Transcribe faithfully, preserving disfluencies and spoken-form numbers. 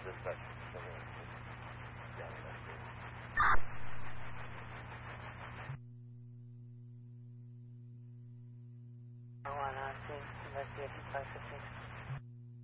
አስደሳች ነገሮች ያመጣሉ። I want to see let's see if he processes.